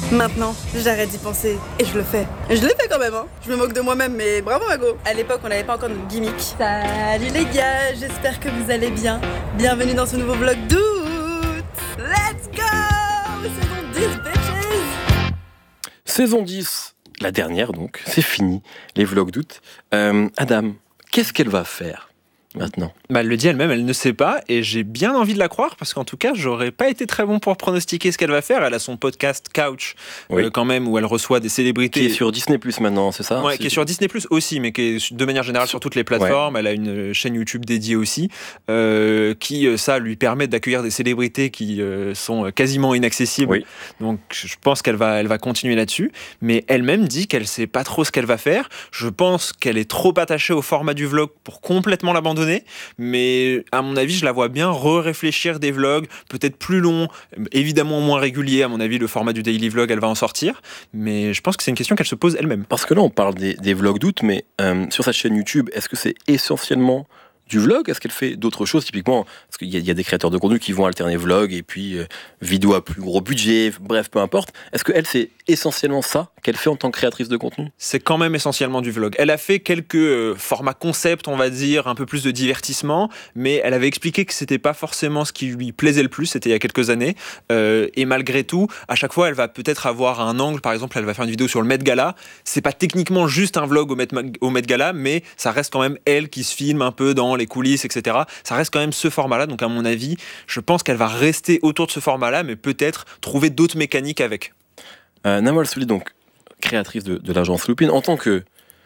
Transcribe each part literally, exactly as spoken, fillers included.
Maintenant, j'arrête d'y penser et je le fais. Je l'ai fait quand même, hein. Je me moque de moi-même, mais bravo Mago. À l'époque, on n'avait pas encore de gimmick. Salut les gars, j'espère que vous allez bien. Bienvenue dans ce nouveau vlog d'août. Let's go! Saison dix, bitches! Saison dix, la dernière donc, c'est fini, les vlogs d'août. Euh, Adam, qu'est-ce qu'elle va faire maintenant? Bah, elle le dit elle-même, elle ne sait pas, et j'ai bien envie de la croire, parce qu'en tout cas, j'aurais pas été très bon pour pronostiquer ce qu'elle va faire. Elle a son podcast Couch, Oui. euh, quand même, où elle reçoit des célébrités. Qui est sur Disney plus maintenant, c'est ça? Ouais, c'est... qui est sur Disney plus aussi, mais qui est de manière générale sur toutes les plateformes. Ouais. Elle a une chaîne YouTube dédiée aussi, euh, qui, ça, lui permet d'accueillir des célébrités qui euh, sont quasiment inaccessibles. Oui. Donc, je pense qu'elle va, elle va continuer là-dessus. Mais elle-même dit qu'elle sait pas trop ce qu'elle va faire. Je pense qu'elle est trop attachée au format du vlog pour complètement l'abandonner. Mais à mon avis, je la vois bien re-réfléchir des vlogs, peut-être plus longs, évidemment moins réguliers. À mon avis, le format du daily vlog, elle va en sortir. Mais je pense que c'est une question qu'elle se pose elle-même. Parce que là, on parle des, des vlogs d'août, mais euh, sur sa chaîne YouTube, est-ce que c'est essentiellement du vlog? Est-ce qu'elle fait d'autres choses, typiquement? Parce qu'il y a, il y a des créateurs de contenu qui vont alterner vlog et puis euh, vidéo à plus gros budget, bref, peu importe. Est-ce qu'elle, c'est essentiellement ça qu'elle fait en tant que créatrice de contenu? C'est quand même essentiellement du vlog. Elle a fait quelques euh, formats concept, on va dire, un peu plus de divertissement, mais elle avait expliqué que c'était pas forcément ce qui lui plaisait le plus, c'était il y a quelques années. Euh, et malgré tout, à chaque fois, elle va peut-être avoir un angle, par exemple, elle va faire une vidéo sur le Met Gala. C'est pas techniquement juste un vlog au Met, au Met Gala, mais ça reste quand même elle qui se filme un peu dans les coulisses, et cetera. Ça reste quand même ce format-là, donc à mon avis, je pense qu'elle va rester autour de ce format-là, mais peut-être trouver d'autres mécaniques avec. Euh, Nawal Souli, donc créatrice de, de l'agence Loopin, en tant que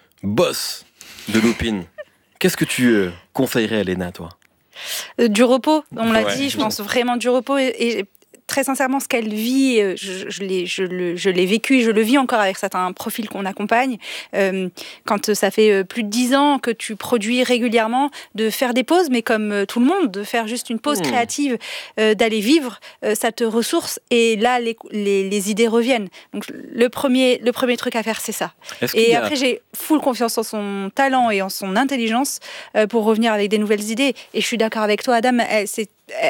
boss de Loopin, qu'est-ce que tu euh, conseillerais à Léna, toi? euh, Du repos, on l'a Ouais. dit, je pense vraiment du repos. Et, et très sincèrement, ce qu'elle vit, je, je, l'ai, je, le, je l'ai vécu, je le vis encore avec certains profils qu'on accompagne. Euh, quand ça fait plus de dix ans que tu produis régulièrement, de faire des pauses, mais comme tout le monde, de faire juste une pause mmh. créative, euh, d'aller vivre, euh, ça te ressource. Et là, les, les, les idées reviennent. Donc, le premier, le premier truc à faire, c'est ça. Est-ce et après, a... j'ai full confiance en son talent et en son intelligence euh, pour revenir avec des nouvelles idées. Et je suis d'accord avec toi, Adam, elle, c'est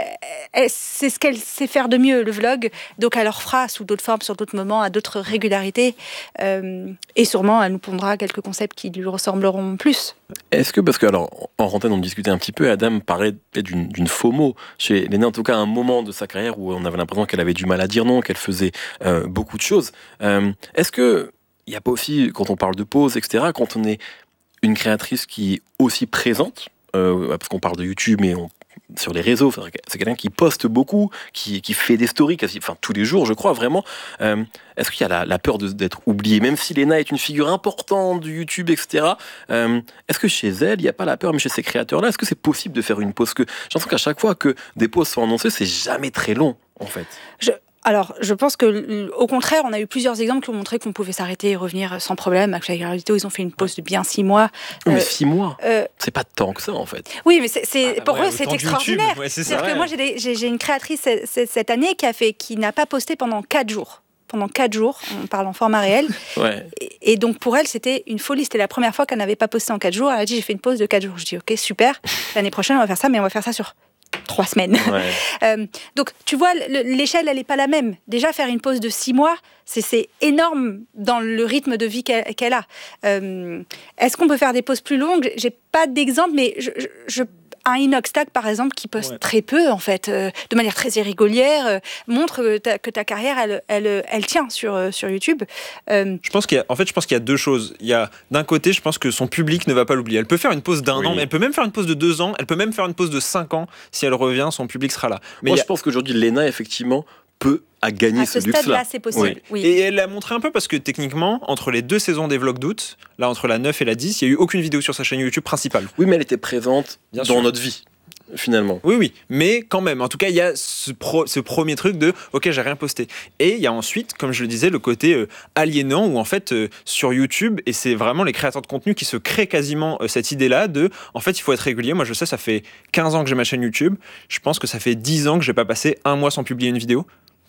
c'est ce qu'elle sait faire de mieux, le vlog, donc elle le refera sous d'autres formes, sur d'autres moments, à d'autres régularités, euh, et sûrement elle nous pondra quelques concepts qui lui ressembleront plus. Est-ce que, parce que, alors, en rentrant, on discutait un petit peu, Adam parlait peut-être d'une, d'une FOMO chez Léna, en tout cas, un moment de sa carrière où on avait l'impression qu'elle avait du mal à dire non, qu'elle faisait euh, beaucoup de choses. Euh, est-ce que, il n'y a pas aussi, quand on parle de pause, et cetera, quand on est une créatrice qui est aussi présente, euh, parce qu'on parle de YouTube, mais on sur les réseaux, c'est quelqu'un qui poste beaucoup, qui, qui fait des stories quasi, enfin, tous les jours, je crois, vraiment. Euh, est-ce qu'il y a la, la peur de, d'être oubliée, même si Léna est une figure importante du YouTube, et cetera. Euh, est-ce que chez elle, il n'y a pas la peur, mais chez ces créateurs-là, est-ce que c'est possible de faire une pause? Que, j'ai l'impression qu'à chaque fois que des pauses sont annoncées, c'est jamais très long, en fait. Je... Alors, je pense que, au contraire, on a eu plusieurs exemples qui ont montré qu'on pouvait s'arrêter et revenir sans problème. Avec la réalité, ils ont fait une pause de bien six mois. Oui, mais euh, six mois, euh, c'est pas tant que ça, en fait. Oui, mais c'est, c'est, ah, pour ouais, eux, c'est extraordinaire. Ouais, c'est C'est-à-dire ça, que ouais. moi, j'ai, des, j'ai, j'ai une créatrice cette, cette année qui, a fait, qui n'a pas posté pendant quatre jours. Pendant quatre jours, on parle en format réel. ouais. et, et donc, pour elle, c'était une folie. C'était la première fois qu'elle n'avait pas posté en quatre jours. Elle a dit, j'ai fait une pause de quatre jours. Je dis, ok, super. L'année prochaine, on va faire ça, mais on va faire ça sur trois semaines. Ouais. euh, donc, tu vois, le, l'échelle, elle n'est pas la même. Déjà, faire une pause de six mois, c'est, c'est énorme dans le rythme de vie qu'elle, qu'elle a. Euh, est-ce qu'on peut faire des pauses plus longues? J'ai pas d'exemple, mais je... je, je un Inoxtag, par exemple, qui poste ouais. très peu, en fait, euh, de manière très irrégulière, euh, montre que ta, que ta carrière, elle, elle, elle tient sur, euh, sur YouTube. Euh... Je pense qu'il y a, en fait, je pense qu'il y a deux choses. Il y a, d'un côté, je pense que son public ne va pas l'oublier. Elle peut faire une pause d'un oui. an, mais elle peut même faire une pause de deux ans, elle peut même faire une pause de cinq ans. Si elle revient, son public sera là. Mais Moi, a... je pense qu'aujourd'hui, Léna, effectivement, peut à gagner à ce, ce luxe-là. Stade-là, c'est possible. Oui. Oui. Et elle l'a montré un peu parce que techniquement, entre les deux saisons des vlogs d'août, là, entre la neuf et la dix, il n'y a eu aucune vidéo sur sa chaîne YouTube principale. Oui, mais elle était présente Bien dans sûr. notre vie. Finalement. Oui, oui, mais quand même, en tout cas, il y a ce, pro, ce premier truc de « Ok, j'ai rien posté ». Et il y a ensuite, comme je le disais, le côté euh, aliénant où en fait, euh, sur YouTube, et c'est vraiment les créateurs de contenu qui se créent quasiment euh, cette idée-là de « En fait, il faut être régulier ». Moi, je sais, ça fait quinze ans que j'ai ma chaîne YouTube. Je pense que ça fait dix ans que j'ai pas passé un mois sans publier une vidéo.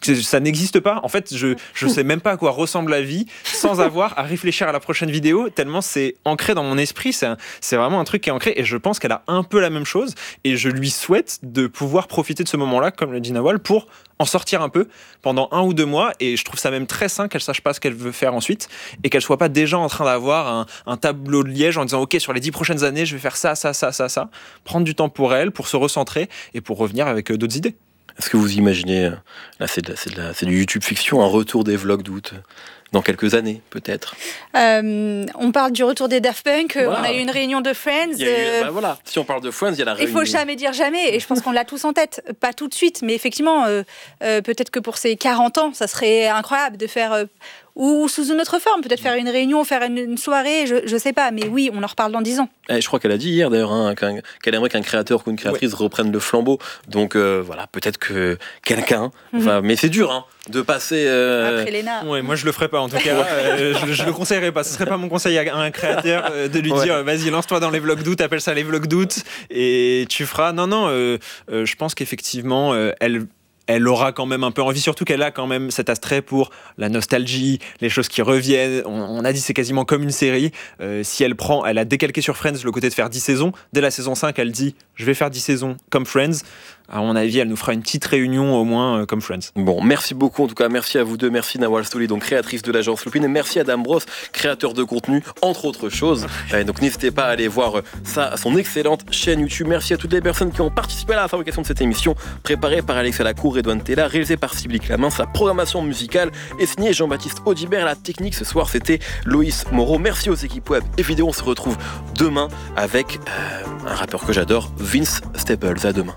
ça n'existe pas. En fait, je je sais même pas à quoi ressemble la vie sans avoir à réfléchir à la prochaine vidéo, tellement c'est ancré dans mon esprit. C'est, un, c'est vraiment un truc qui est ancré et je pense qu'elle a un peu la même chose et je lui souhaite de pouvoir profiter de ce moment-là, comme le dit Nawal, pour en sortir un peu pendant un ou deux mois. Et je trouve ça même très sain qu'elle sache pas ce qu'elle veut faire ensuite et qu'elle soit pas déjà en train d'avoir un, un tableau de liège en disant ok, sur les dix prochaines années, je vais faire ça, ça, ça, ça, ça. Prendre du temps pour elle, pour se recentrer et pour revenir avec euh, d'autres idées. Est-ce que vous imaginez, là c'est, de la, c'est, de la, c'est du YouTube fiction, un retour des vlogs d'août dans quelques années, peut-être euh, On parle du retour des Daft Punk, voilà. On a eu une réunion de Friends. Il y a eu, euh, bah voilà. Si on parle de Friends, il y a la réunion. Il faut jamais dire jamais, et je pense qu'on l'a tous en tête. Pas tout de suite, mais effectivement, euh, euh, peut-être que pour ses quarante ans, ça serait incroyable de faire... Euh, ou sous une autre forme, peut-être faire une réunion, faire une, une soirée, je, je sais pas, mais oui, on en reparle dans dix ans. Et je crois qu'elle a dit hier d'ailleurs hein, qu'elle aimerait qu'un créateur ou une créatrice ouais. reprenne le flambeau. Donc euh, voilà, peut-être que quelqu'un mm-hmm. va... Mais c'est dur, hein, de passer... Euh... Après Léna. Ouais, moi je le ferais pas en tout cas. euh, je, je le conseillerais pas. Ce serait pas mon conseil à un créateur euh, de lui ouais. dire vas-y, lance-toi dans les vlogs d'août, appelle ça les vlogs d'août et tu feras. Non, non, euh, euh, je pense qu'effectivement, euh, elle... elle aura quand même un peu envie, surtout qu'elle a quand même cet attrait pour la nostalgie, les choses qui reviennent. On, on a dit c'est quasiment comme une série. Euh, si elle prend, elle a décalqué sur Friends le côté de faire dix saisons. Dès la saison cinq, elle dit je vais faire dix saisons comme Friends. À mon avis, elle nous fera une petite réunion au moins euh, comme Friends. Bon, merci beaucoup en tout cas, merci à vous deux, merci Nawal Stouli, donc créatrice de l'agence Loopin, et merci à Dame Brosse, créateur de contenu, entre autres choses. Et donc n'hésitez pas à aller voir ça à son excellente chaîne YouTube. Merci à toutes les personnes qui ont participé à la fabrication de cette émission, préparée par Alexia Lacour, Edouane Tella, réalisée par Sybille Clamin. Sa programmation musicale est signée Jean-Baptiste Audibert. La technique ce soir, c'était Loïs Moreau. Merci aux équipes web et vidéo. On se retrouve demain avec euh, un rappeur que j'adore, Vince Staples. À demain.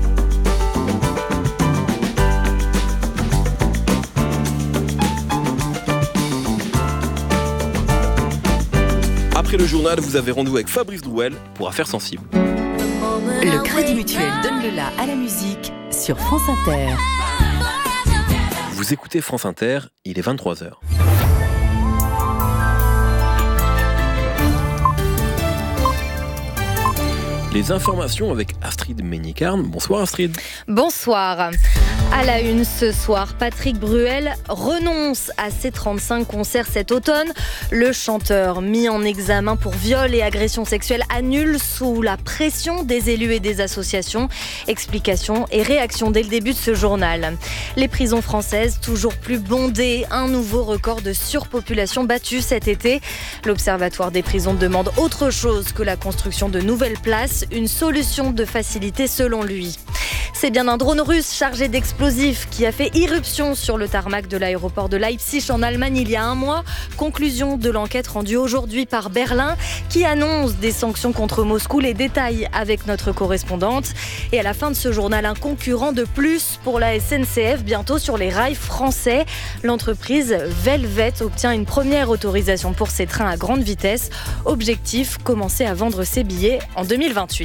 Après le journal, vous avez rendez-vous avec Fabrice Drouel pour Affaires sensibles. Le Crédit Mutuel donne le la à la musique sur France Inter. Vous écoutez France Inter, il est vingt-trois heures. Les informations avec Astrid Ménicarne. Bonsoir Astrid. Bonsoir. À la une ce soir, Patrick Bruel renonce à ses trente-cinq concerts cet automne. Le chanteur mis en examen pour viol et agression sexuelle annule sous la pression des élus et des associations. Explications et réactions dès le début de ce journal. Les prisons françaises toujours plus bondées. Un nouveau record de surpopulation battu cet été. L'Observatoire des prisons demande autre chose que la construction de nouvelles places. Une solution de facilité selon lui. C'est bien un drone russe chargé d'explosifs qui a fait irruption sur le tarmac de l'aéroport de Leipzig en Allemagne il y a un mois. Conclusion de l'enquête rendue aujourd'hui par Berlin qui annonce des sanctions contre Moscou. Les détails avec notre correspondante. Et à la fin de ce journal, un concurrent de plus pour la S N C F bientôt sur les rails français. L'entreprise Velvet obtient une première autorisation pour ses trains à grande vitesse. Objectif, commencer à vendre ses billets en deux mille vingt-huit.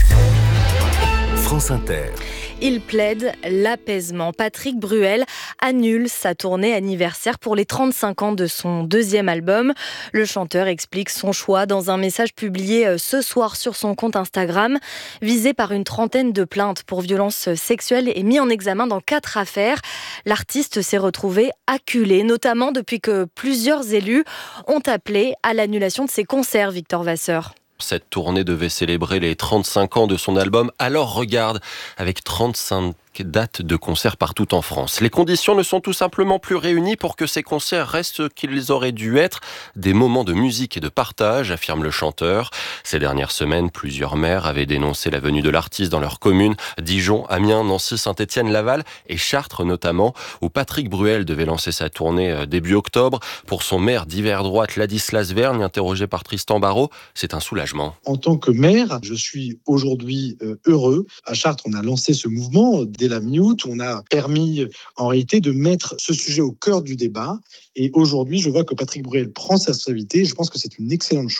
France Inter. Il plaide l'apaisement. Patrick Bruel annule sa tournée anniversaire pour les trente-cinq ans de son deuxième album. Le chanteur explique son choix dans un message publié ce soir sur son compte Instagram. Visé par une trentaine de plaintes pour violences sexuelles et mis en examen dans quatre affaires, l'artiste s'est retrouvé acculé, notamment depuis que plusieurs élus ont appelé à l'annulation de ses concerts, Victor Vasseur. Cette tournée devait célébrer les trente-cinq ans de son album. Alors regarde, avec trente-cinq dates de concerts partout en France. Les conditions ne sont tout simplement plus réunies pour que ces concerts restent ce qu'ils auraient dû être, des moments de musique et de partage, affirme le chanteur. Ces dernières semaines, plusieurs maires avaient dénoncé la venue de l'artiste dans leur commune, Dijon, Amiens, Nancy, Saint-Étienne, Laval et Chartres notamment, où Patrick Bruel devait lancer sa tournée début octobre. Pour son maire d'hiver droite, Ladislas Vergne, interrogé par Tristan Barraud, c'est un soulagement. En tant que maire, je suis aujourd'hui heureux. À Chartres, on a lancé ce mouvement dès la mi-août, on a permis en réalité de mettre ce sujet au cœur du débat. Et aujourd'hui, je vois que Patrick Bruel prend sa responsabilité. Je pense que c'est une excellente chose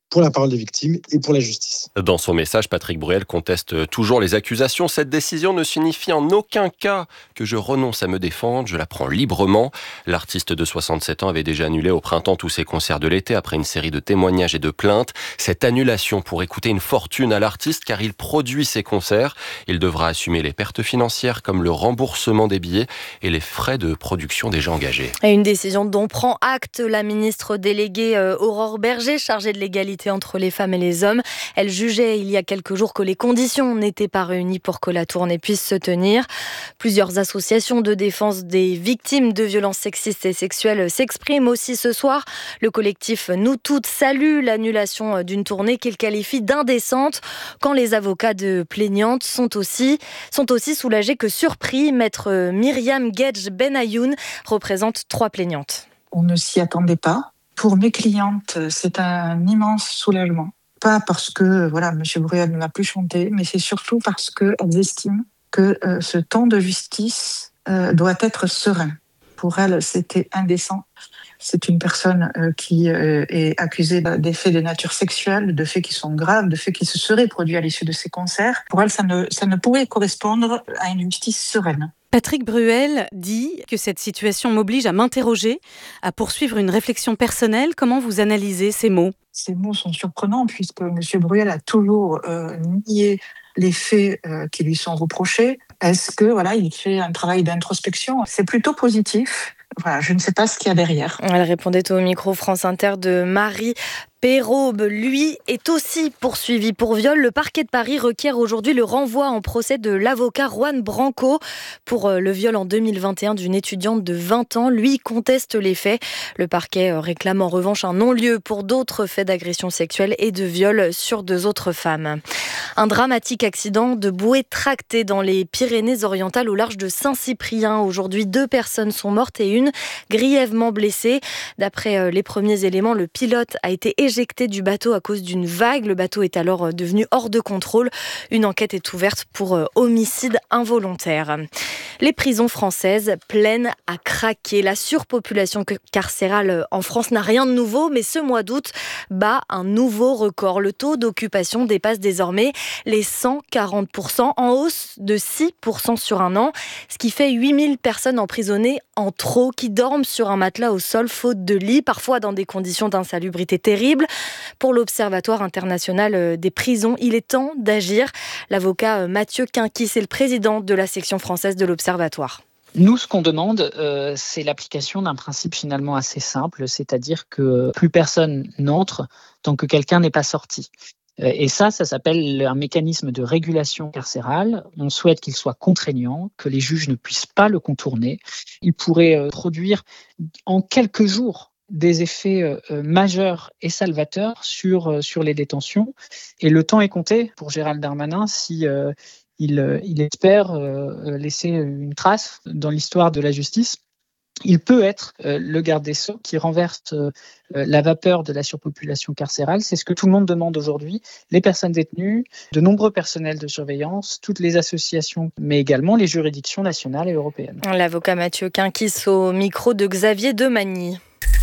pour la parole des victimes et pour la justice. Dans son message, Patrick Bruel conteste toujours les accusations. Cette décision ne signifie en aucun cas que je renonce à me défendre. Je la prends librement. L'artiste de soixante-sept ans avait déjà annulé au printemps tous ses concerts de l'été après une série de témoignages et de plaintes. Cette annulation pourrait coûter une fortune à l'artiste car il produit ses concerts. Il devra assumer les pertes financières comme le remboursement des billets et les frais de production déjà engagés. Et une décision dont prend acte la ministre déléguée euh, Aurore Berger, chargée de l'égalité entre les femmes et les hommes. Elle jugeait il y a quelques jours que les conditions n'étaient pas réunies pour que la tournée puisse se tenir. Plusieurs associations de défense des victimes de violences sexistes et sexuelles s'expriment aussi ce soir. Le collectif Nous Toutes salue l'annulation d'une tournée qu'il qualifie d'indécente, quand les avocats de plaignantes sont aussi, sont aussi soulagés que surpris. Maître Myriam Gedj Benayoun représente trois plaignantes. On ne s'y attendait pas. Pour mes clientes, c'est un immense soulagement. Pas parce que voilà, M. Bruel ne m'a plus chanté, mais c'est surtout parce qu'elles estiment que euh, ce temps de justice euh, doit être serein. Pour elles, c'était indécent. C'est une personne euh, qui euh, est accusée des faits de nature sexuelle, de faits qui sont graves, de faits qui se seraient produits à l'issue de ses concerts. Pour elles, ça ne, ça ne pourrait correspondre à une justice sereine. Patrick Bruel dit que cette situation m'oblige à m'interroger, à poursuivre une réflexion personnelle. Comment vous analysez ces mots ? Ces mots sont surprenants puisque M. Bruel a toujours euh, nié les faits euh, qui lui sont reprochés. Est-ce que voilà, il fait un travail d'introspection ? C'est plutôt positif. Voilà, je ne sais pas ce qu'il y a derrière. Elle répondait au micro France Inter de Marie Péraube, lui, est aussi poursuivi pour viol. Le parquet de Paris requiert aujourd'hui le renvoi en procès de l'avocat Juan Branco pour le viol en deux mille vingt et un d'une étudiante de vingt ans. Lui conteste les faits. Le parquet réclame en revanche un non-lieu pour d'autres faits d'agression sexuelle et de viol sur deux autres femmes. Un dramatique accident de bouée tractée dans les Pyrénées-Orientales au large de Saint-Cyprien. Aujourd'hui, deux personnes sont mortes et une grièvement blessée. D'après les premiers éléments, le pilote a été éjecté du bateau à cause d'une vague. Le bateau est alors devenu hors de contrôle. Une enquête est ouverte pour homicide involontaire. Les prisons françaises pleines à craquer. La surpopulation carcérale en France n'a rien de nouveau, mais ce mois d'août bat un nouveau record. Le taux d'occupation dépasse désormais les cent quarante pour cent, en hausse de six pour cent sur un an, ce qui fait huit mille personnes emprisonnées en trop, qui dorment sur un matelas au sol faute de lit, parfois dans des conditions d'insalubrité terribles. Pour l'Observatoire international des prisons, il est temps d'agir. L'avocat Mathieu Quinquis est le président de la section française de l'Observatoire. Nous, ce qu'on demande, euh, c'est l'application d'un principe finalement assez simple, c'est-à-dire que plus personne n'entre tant que quelqu'un n'est pas sorti. Et ça, ça s'appelle un mécanisme de régulation carcérale. On souhaite qu'il soit contraignant, que les juges ne puissent pas le contourner. Il pourrait produire en quelques jours des effets euh, majeurs et salvateurs sur, euh, sur les détentions. Et le temps est compté pour Gérald Darmanin si euh, il, il espère euh, laisser une trace dans l'histoire de la justice. Il peut être euh, le garde des Sceaux qui renverse euh, la vapeur de la surpopulation carcérale. C'est ce que tout le monde demande aujourd'hui. Les personnes détenues, de nombreux personnels de surveillance, toutes les associations, mais également les juridictions nationales et européennes. L'avocat Mathieu Quinquis au micro de Xavier Demagny.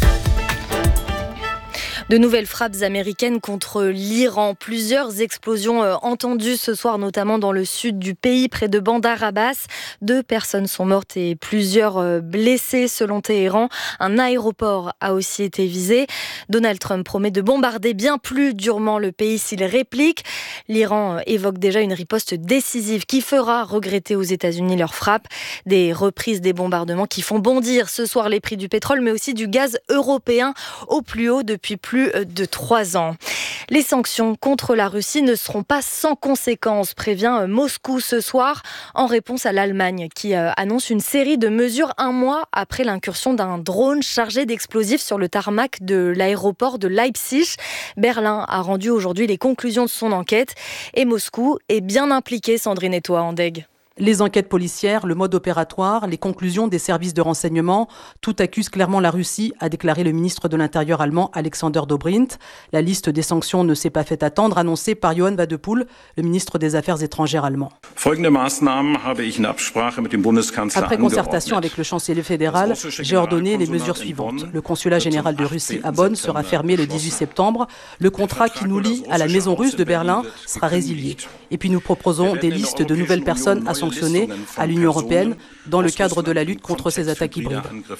De nouvelles frappes américaines contre l'Iran. Plusieurs explosions entendues ce soir, notamment dans le sud du pays, près de Bandar Abbas. Deux personnes sont mortes et plusieurs blessées selon Téhéran. Un aéroport a aussi été visé. Donald Trump promet de bombarder bien plus durement le pays s'il réplique. L'Iran évoque déjà une riposte décisive qui fera regretter aux États-Unis leur frappe. Des reprises des bombardements qui font bondir ce soir les prix du pétrole, mais aussi du gaz européen au plus haut depuis plus de trois ans. Les sanctions contre la Russie ne seront pas sans conséquences, prévient Moscou ce soir, en réponse à l'Allemagne qui annonce une série de mesures un mois après l'incursion d'un drone chargé d'explosifs sur le tarmac de l'aéroport de Leipzig. Berlin a rendu aujourd'hui les conclusions de son enquête et Moscou est bien impliqué, Sandrine Etoa Andeg. Les enquêtes policières, le mode opératoire, les conclusions des services de renseignement, tout accuse clairement la Russie, a déclaré le ministre de l'Intérieur allemand Alexander Dobrindt. La liste des sanctions ne s'est pas fait attendre, annoncée par Johann Wadepool, le ministre des Affaires étrangères allemand. Après concertation avec le chancelier fédéral, j'ai ordonné les mesures suivantes. Le consulat général de Russie à Bonn sera fermé le dix-huit septembre. Le contrat qui nous lie à la maison russe de Berlin sera résilié. Et puis nous proposons des listes de nouvelles personnes associées sanctionner à l'Union européenne dans le cadre de la lutte contre ces attaques hybrides.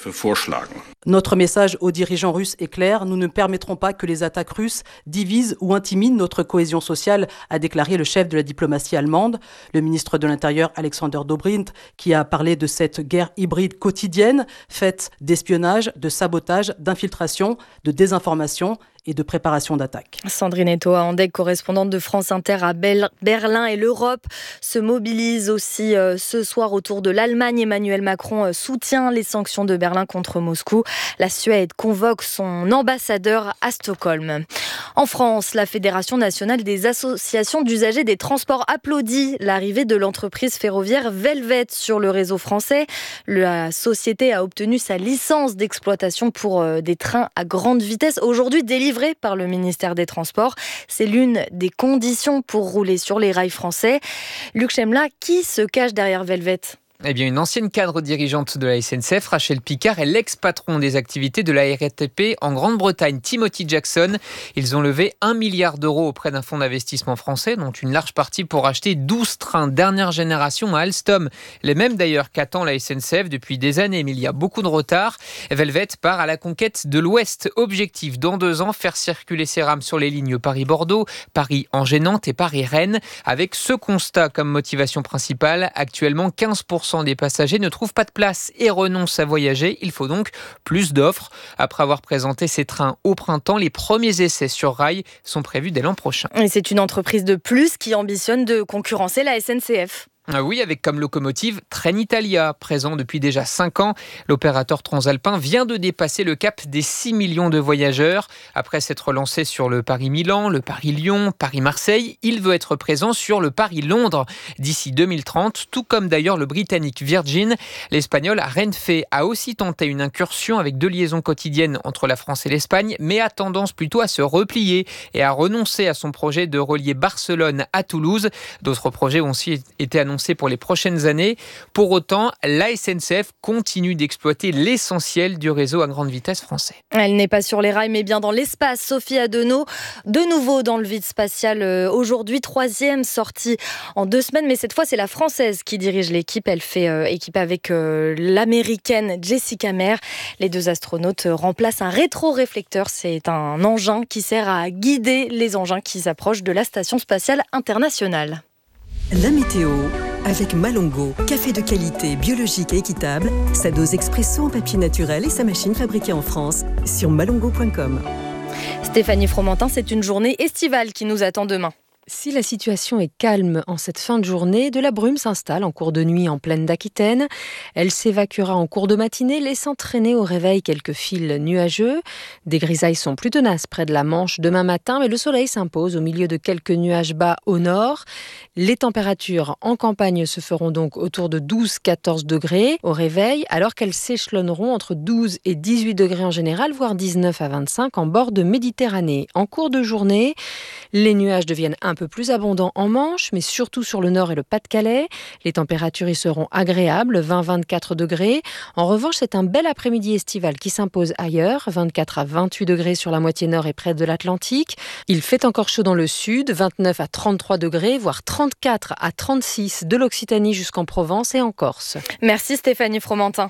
Notre message aux dirigeants russes est clair, nous ne permettrons pas que les attaques russes divisent ou intimident notre cohésion sociale, a déclaré le chef de la diplomatie allemande. Le ministre de l'Intérieur Alexander Dobrindt, qui a parlé de cette guerre hybride quotidienne, faite d'espionnage, de sabotage, d'infiltration, de désinformation et de préparation d'attaque. Sandrine Etoa-Andek, correspondante de France Inter à Berlin, et l'Europe se mobilise aussi euh, ce soir autour de l'Allemagne. Emmanuel Macron euh, soutient les sanctions de Berlin contre Moscou. La Suède convoque son ambassadeur à Stockholm. En France, la Fédération nationale des associations d'usagers des transports applaudit l'arrivée de l'entreprise ferroviaire Velvet sur le réseau français. La société a obtenu sa licence d'exploitation pour euh, des trains à grande vitesse, aujourd'hui délivrée par le ministère des Transports. C'est l'une des conditions pour rouler sur les rails français. Luc Chemla, qui se cache derrière Velvet ? Eh bien, une ancienne cadre dirigeante de la S N C F, Rachel Picard, est l'ex-patron des activités de la R T P en Grande-Bretagne, Timothy Jackson. Ils ont levé un milliard d'euros auprès d'un fonds d'investissement français, dont une large partie pour acheter douze trains dernière génération à Alstom. Les mêmes d'ailleurs qu'attend la S N C F depuis des années, mais il y a beaucoup de retard. Velvet part à la conquête de l'Ouest. Objectif, dans deux ans, faire circuler ses rames sur les lignes Paris-Bordeaux, Paris-Angers-Nantes et Paris-Rennes. Avec ce constat comme motivation principale, actuellement quinze pour cent des passagers ne trouvent pas de place et renoncent à voyager. Il faut donc plus d'offres. Après avoir présenté ces trains au printemps, les premiers essais sur rail sont prévus dès l'an prochain. Et c'est une entreprise de plus qui ambitionne de concurrencer la S N C F. Ah oui, avec comme locomotive Trenitalia, présent depuis déjà cinq ans. L'opérateur transalpin vient de dépasser le cap des six millions de voyageurs. Après s'être lancé sur le Paris-Milan, le Paris-Lyon, Paris-Marseille, il veut être présent sur le Paris-Londres d'ici deux mille trente, tout comme d'ailleurs le Britannique Virgin. L'Espagnol Renfe a aussi tenté une incursion avec deux liaisons quotidiennes entre la France et l'Espagne, mais a tendance plutôt à se replier et à renoncer à son projet de relier Barcelone à Toulouse. D'autres projets ont aussi été annoncés pour les prochaines années. Pour autant, la S N C F continue d'exploiter l'essentiel du réseau à grande vitesse français. Elle n'est pas sur les rails, mais bien dans l'espace. Sophie Adenau, de nouveau dans le vide spatial aujourd'hui, troisième sortie en deux semaines, mais cette fois c'est la française qui dirige l'équipe. Elle fait euh, équipe avec euh, l'américaine Jessica Meir. Les deux astronautes remplacent un rétroréflecteur. C'est un engin qui sert à guider les engins qui s'approchent de la station spatiale internationale. La météo avec Malongo, café de qualité, biologique et équitable, sa dose expresso en papier naturel et sa machine fabriquée en France sur malongo point com. Stéphanie Fromentin, c'est une journée estivale qui nous attend demain. Si la situation est calme en cette fin de journée, de la brume s'installe en cours de nuit en plaine d'Aquitaine. Elle s'évacuera en cours de matinée, laissant traîner au réveil quelques fils nuageux. Des grisailles sont plus tenaces près de la Manche demain matin, mais le soleil s'impose au milieu de quelques nuages bas au nord. Les températures en campagne se feront donc autour de douze à quatorze degrés au réveil, alors qu'elles s'échelonneront entre douze et dix-huit degrés en général, voire dix-neuf à vingt-cinq en bord de Méditerranée. En cours de journée, les nuages deviennent un peu plus abondants en Manche, mais surtout sur le nord et le Pas-de-Calais. Les températures y seront agréables, vingt à vingt-quatre degrés. En revanche, c'est un bel après-midi estival qui s'impose ailleurs, vingt-quatre à vingt-huit degrés sur la moitié nord et près de l'Atlantique. Il fait encore chaud dans le sud, vingt-neuf à trente-trois degrés, voire trente-quatre à trente-six de l'Occitanie jusqu'en Provence et en Corse. Merci Stéphanie Fromentin.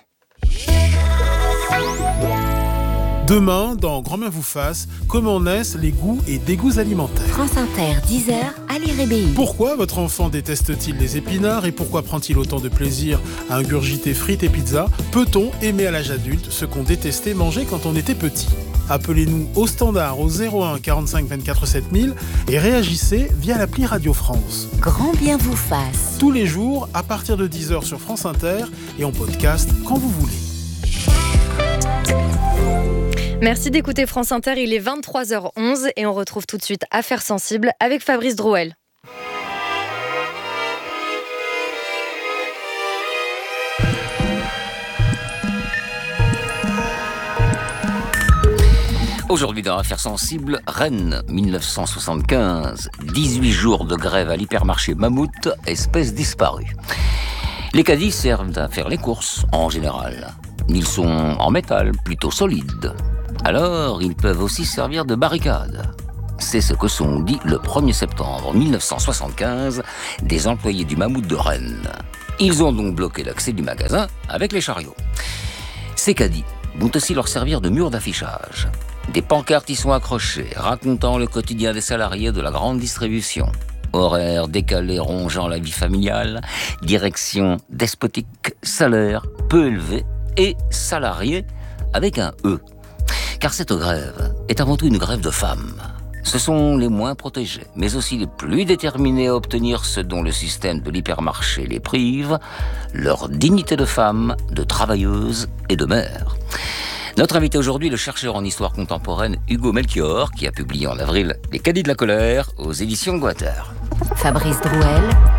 Demain, dans Grand Bien vous fasse, comment naissent les goûts et dégoûts alimentaires. France Inter, dix heures, allez Rébéi. Pourquoi votre enfant déteste-t-il les épinards et pourquoi prend-il autant de plaisir à ingurgiter frites et pizzas? Peut-on aimer à l'âge adulte ce qu'on détestait manger quand on était petit? Appelez-nous au standard au zéro un quarante-cinq vingt-quatre sept mille et réagissez via l'appli Radio France. Grand Bien vous fasse. Tous les jours, à partir de dix heures sur France Inter et en podcast quand vous voulez. Merci d'écouter France Inter, il est vingt-trois heures onze et on retrouve tout de suite Affaires sensibles avec Fabrice Drouel. Aujourd'hui dans Affaires sensibles, Rennes, mille neuf cent soixante-quinze. dix-huit jours de grève à l'hypermarché Mammouth, espèce disparue. Les caddies servent à faire les courses, en général. Ils sont en métal, plutôt solides. Alors, ils peuvent aussi servir de barricade. C'est ce que sont dit le premier septembre mille neuf cent soixante-quinze des employés du Mammouth de Rennes. Ils ont donc bloqué l'accès du magasin avec les chariots. Ces caddies vont aussi leur servir de mur d'affichage. Des pancartes y sont accrochées, racontant le quotidien des salariés de la grande distribution. Horaires décalés rongeant la vie familiale, direction despotique, salaire peu élevé et salariés avec un E. Car cette grève est avant tout une grève de femmes. Ce sont les moins protégés, mais aussi les plus déterminés à obtenir ce dont le système de l'hypermarché les prive, leur dignité de femme, de travailleuse et de mère. Notre invité aujourd'hui, le chercheur en histoire contemporaine Hugo Melchior, qui a publié en avril Les caddies de la colère aux éditions Guater. Fabrice Drouel,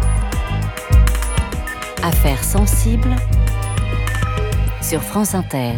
Affaires sensibles sur France Inter.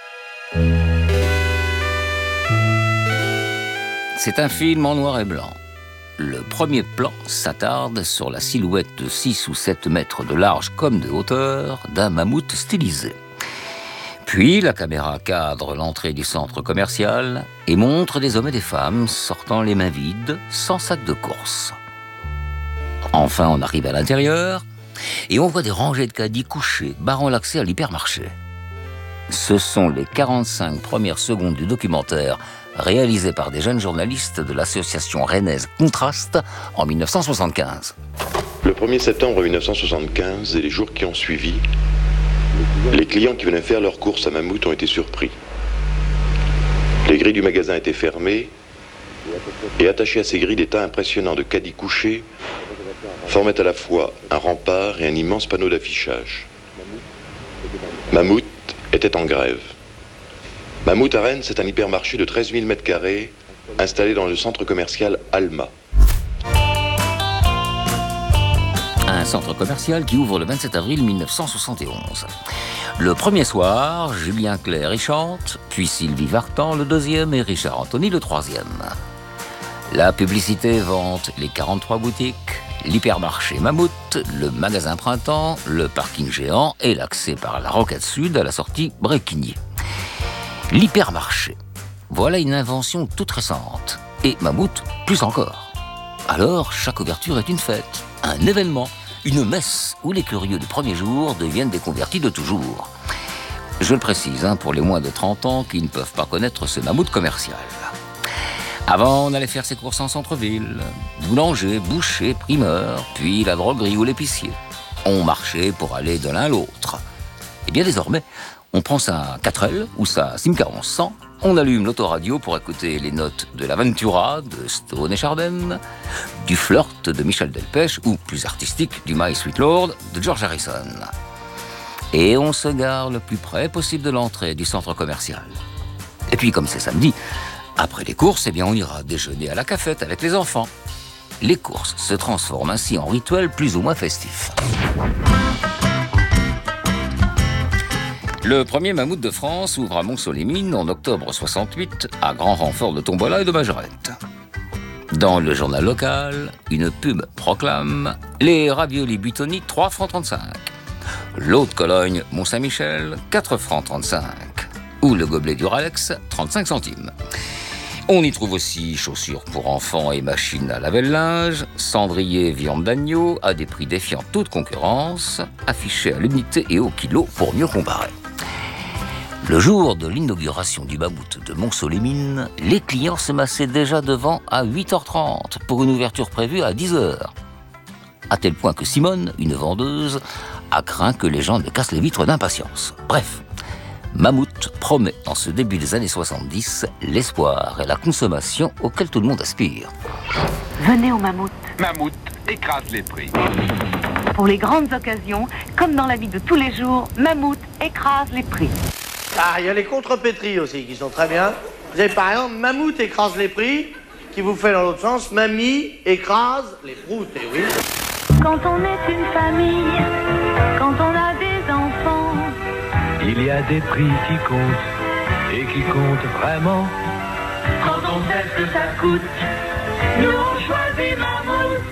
C'est un film en noir et blanc. Le premier plan s'attarde sur la silhouette de six ou sept mètres de large comme de hauteur d'un mammouth stylisé. Puis la caméra cadre l'entrée du centre commercial et montre des hommes et des femmes sortant les mains vides, sans sac de course. Enfin, on arrive à l'intérieur et on voit des rangées de caddies couchés, barrant l'accès à l'hypermarché. Ce sont les quarante-cinq premières secondes du documentaire réalisé par des jeunes journalistes de l'association rennaise Contraste en mille neuf cent soixante-quinze. Le premier septembre mille neuf cent soixante-quinze et les jours qui ont suivi, les clients qui venaient faire leurs courses à Mammouth ont été surpris. Les grilles du magasin étaient fermées et attachés à ces grilles des tas impressionnants de caddies couchés formaient à la fois un rempart et un immense panneau d'affichage. Mammouth était en grève. Mammouth à Rennes, c'est un hypermarché de treize mille mètres carrés installé dans le centre commercial Alma. Un centre commercial qui ouvre le vingt-sept avril mille neuf cent soixante et onze. Le premier soir, Julien Clerc y chante, puis Sylvie Vartan le deuxième et Richard Anthony le troisième. La publicité vante les quarante-trois boutiques, l'hypermarché Mammouth, le magasin Printemps, le parking géant et l'accès par la Rocade Sud à la sortie Bréquigny. L'hypermarché, voilà une invention toute récente. Et Mammouth, plus encore. Alors, chaque ouverture est une fête, un événement, une messe où les curieux du premier jour deviennent des convertis de toujours. Je le précise, hein, pour les moins de trente ans qui ne peuvent pas connaître ce Mammouth commercial. Avant, on allait faire ses courses en centre-ville. Boulanger, boucher, primeur, puis la droguerie ou l'épicier. On marchait pour aller de l'un à l'autre. Et bien désormais, on prend sa quatre L ou sa Simca onze cents, on allume l'autoradio pour écouter les notes de l'Aventura de Stone et Chardin, du Flirt de Michel Delpech ou, plus artistique, du My Sweet Lord de George Harrison. Et on se gare le plus près possible de l'entrée du centre commercial. Et puis, comme c'est samedi, après les courses, eh bien, on ira déjeuner à la cafette avec les enfants. Les courses se transforment ainsi en rituel plus ou moins festif. Le premier Mammouth de France ouvre à Mont-Solémine en octobre soixante-huit, à grand renfort de tombola et de majorette. Dans le journal local, une pub proclame « Les raviolis Buitoni, trois francs trente-cinq ». L'eau de Cologne Mont-Saint-Michel, quatre francs trente-cinq. Ou le gobelet du Ralex, trente-cinq centimes. On y trouve aussi chaussures pour enfants et machines à laver le linge, cendrier viande d'agneau à des prix défiant toute concurrence, affichés à l'unité et au kilo pour mieux comparer. Le jour de l'inauguration du Mammouth de Mont-Solémine, les clients se massaient déjà devant à huit heures trente pour une ouverture prévue à dix heures. À tel point que Simone, une vendeuse, a craint que les gens ne cassent les vitres d'impatience. Bref, Mammouth promet en ce début des années soixante-dix l'espoir et la consommation auxquels tout le monde aspire. Venez au Mammouth. Mammouth écrase les prix. Pour les grandes occasions, comme dans la vie de tous les jours, Mammouth écrase les prix. Ah, il y a les contrepétries aussi qui sont très bien. Vous avez par exemple Mammouth écrase les prix, qui vous fait dans l'autre sens, Mamie écrase les proutes, et oui. Quand on est une famille, quand on a des enfants, il y a des prix qui comptent, et qui comptent vraiment. tel que ça coûte. Nous on choisit Mammouth.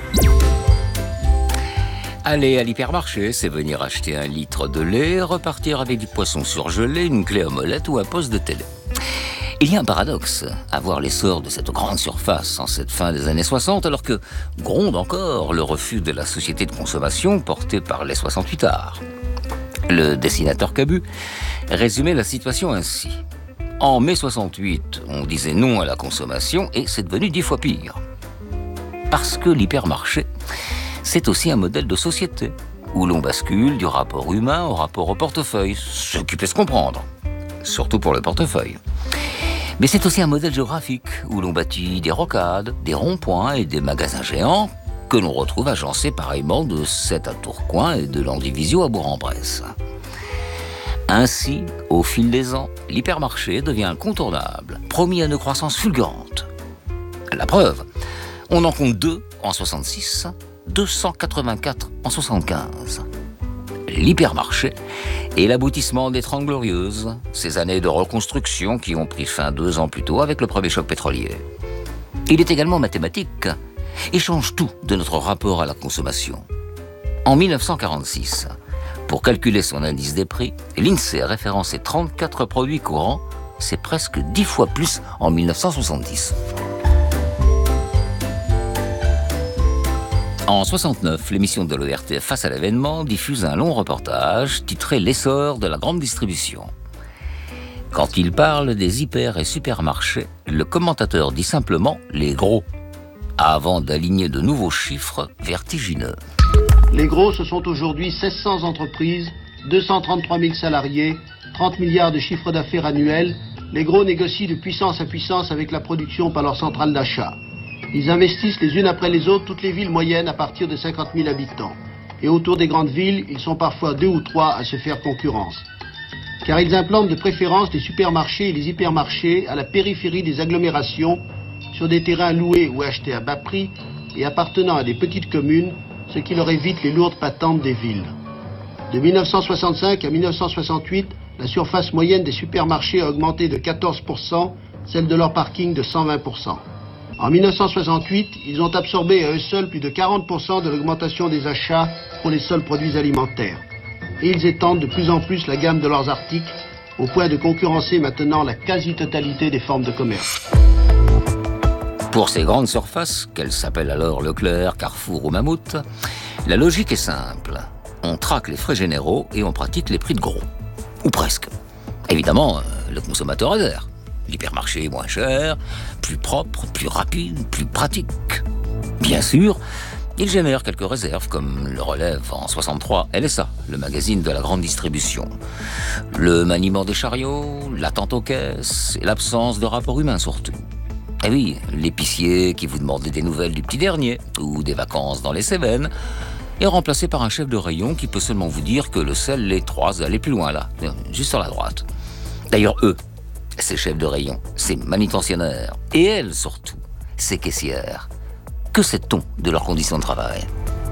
Aller à l'hypermarché, c'est venir acheter un litre de lait, repartir avec du poisson surgelé, une clé à molette ou un poste de télé. Il y a un paradoxe à voir l'essor de cette grande surface en cette fin des années soixante, alors que gronde encore le refus de la société de consommation portée par les soixante-huit arts. Le dessinateur Cabu résumait la situation ainsi. En mai soixante-huit, on disait non à la consommation et c'est devenu dix fois pire. Parce que l'hypermarché, c'est aussi un modèle de société, où l'on bascule du rapport humain au rapport au portefeuille, ce qui peut se comprendre, surtout pour le portefeuille. Mais c'est aussi un modèle géographique, où l'on bâtit des rocades, des ronds-points et des magasins géants, que l'on retrouve agencés pareillement de Sète à Tourcoing et de Landivisio à Bourg-en-Bresse. Ainsi, au fil des ans, l'hypermarché devient incontournable, promis à une croissance fulgurante. La preuve, on en compte deux en soixante-six, deux cent quatre-vingt-quatre en soixante-quinze. L'hypermarché est l'aboutissement des Trente Glorieuses, ces années de reconstruction qui ont pris fin deux ans plus tôt avec le premier choc pétrolier. Il est également mathématique et change tout de notre rapport à la consommation. En mille neuf cent quarante-six, pour calculer son indice des prix, l'INSEE a référencé trente-quatre produits courants, c'est presque dix fois plus en mille neuf cent soixante-dix. En soixante-neuf, l'émission de l'O R T F Face à l'événement diffuse un long reportage titré « L'essor de la grande distribution ». Quand il parle des hyper et supermarchés, le commentateur dit simplement « les gros », avant d'aligner de nouveaux chiffres vertigineux. Les gros, ce sont aujourd'hui seize cents entreprises, deux cent trente-trois mille salariés, trente milliards de chiffre d'affaires annuel. Les gros négocient de puissance à puissance avec la production par leur centrale d'achat. Ils investissent les unes après les autres toutes les villes moyennes à partir de cinquante mille habitants. Et autour des grandes villes, ils sont parfois deux ou trois à se faire concurrence. Car ils implantent de préférence les supermarchés et les hypermarchés à la périphérie des agglomérations, sur des terrains loués ou achetés à bas prix et appartenant à des petites communes, ce qui leur évite les lourdes patentes des villes. De mille neuf cent soixante-cinq à mille neuf cent soixante-huit, la surface moyenne des supermarchés a augmenté de quatorze pour cent, celle de leur parking de cent vingt pour cent. En mille neuf cent soixante-huit, ils ont absorbé à eux seuls plus de quarante pour cent de l'augmentation des achats pour les seuls produits alimentaires. Et ils étendent de plus en plus la gamme de leurs articles, au point de concurrencer maintenant la quasi-totalité des formes de commerce. Pour ces grandes surfaces, qu'elles s'appellent alors Leclerc, Carrefour ou Mammouth, la logique est simple. On traque les frais généraux et on pratique les prix de gros. Ou presque. Évidemment, le consommateur adhère. L'hypermarché est moins cher, plus propre, plus rapide, plus pratique. Bien sûr, il génère quelques réserves, comme le relève en soixante-trois L S A, le magazine de la grande distribution. Le maniement des chariots, l'attente aux caisses et l'absence de rapport humain surtout. Et oui, l'épicier qui vous demandait des nouvelles du petit dernier ou des vacances dans les Cévennes est remplacé par un chef de rayon qui peut seulement vous dire que le sel, les trois, allez plus loin là, juste sur la droite. D'ailleurs, eux, ces chefs de rayon, ces manutentionnaires, et elles surtout, ces caissières, que sait-on de leurs conditions de travail ?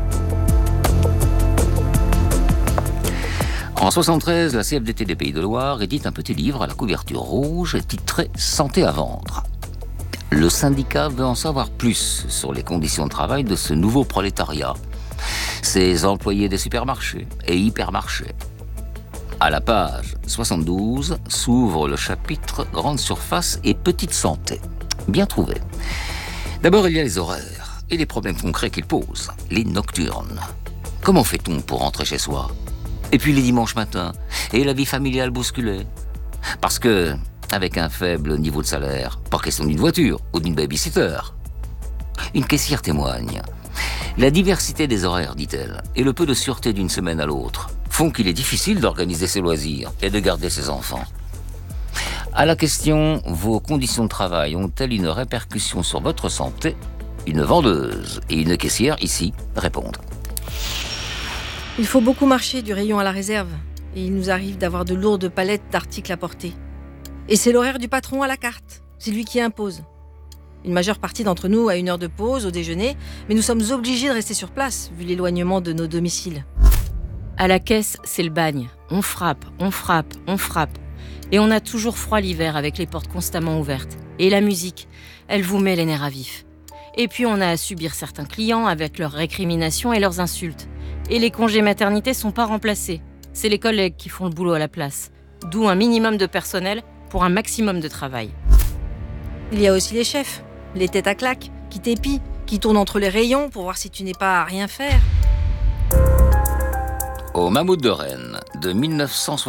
En soixante-treize, la C F D T des Pays de Loire édite un petit livre à la couverture rouge titré « Santé à vendre ». Le syndicat veut en savoir plus sur les conditions de travail de ce nouveau prolétariat, ces employés des supermarchés et hypermarchés. À la page soixante-douze s'ouvre le chapitre « Grande surface et petite santé ». Bien trouvé. D'abord, il y a les horaires et les problèmes concrets qu'ils posent, les nocturnes. Comment fait-on pour rentrer chez soi ? Et puis les dimanches matins, et la vie familiale bousculée. Parce que, avec un faible niveau de salaire, pas question d'une voiture ou d'une babysitter. Une caissière témoigne. La diversité des horaires, dit-elle, et le peu de sûreté d'une semaine à l'autre font qu'il est difficile d'organiser ses loisirs et de garder ses enfants. À la question « Vos conditions de travail ont-elles une répercussion sur votre santé ?», une vendeuse et une caissière ici répondent. Il faut beaucoup marcher du rayon à la réserve et il nous arrive d'avoir de lourdes palettes d'articles à porter. Et c'est l'horaire du patron à la carte, c'est lui qui impose. Une majeure partie d'entre nous a une heure de pause au déjeuner, mais nous sommes obligés de rester sur place vu l'éloignement de nos domiciles. À la caisse, c'est le bagne. On frappe, on frappe, on frappe. Et on a toujours froid l'hiver avec les portes constamment ouvertes. Et la musique, elle vous met les nerfs à vif. Et puis on a à subir certains clients avec leurs récriminations et leurs insultes. Et les congés maternité sont pas remplacés. C'est les collègues qui font le boulot à la place. D'où un minimum de personnel pour un maximum de travail. Il y a aussi les chefs, les têtes à claques, qui t'épient, qui tournent entre les rayons pour voir si tu n'es pas à rien faire. Au Mammouth de Rennes, de mille neuf cent soixante-dix